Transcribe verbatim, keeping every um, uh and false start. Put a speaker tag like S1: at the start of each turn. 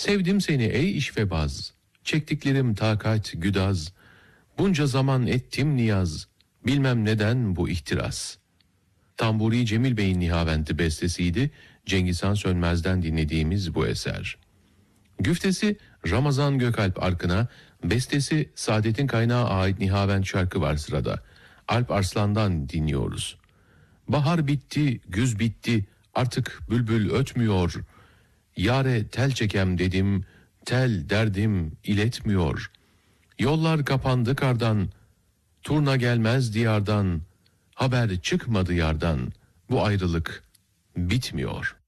S1: Sevdim seni ey işvebaz, çektiklerim takat güdaz. Bunca zaman ettim niyaz, bilmem neden bu ihtiras. Tamburi Cemil Bey'in Nihaventi bestesiydi. Cengiz Han Sönmez'den dinlediğimiz bu eser. Güftesi Ramazan Gökalp Arkın'a, bestesi Saadet'in Kaynağı'na ait Nihavent şarkı var sırada. Alp Arslan'dan dinliyoruz. Bahar bitti, güz bitti, artık bülbül ötmüyor. Yare tel çekem dedim, tel derdim iletmiyor. Yollar kapandı kardan, turna gelmez diyardan, haber çıkmadı yardan, bu ayrılık bitmiyor.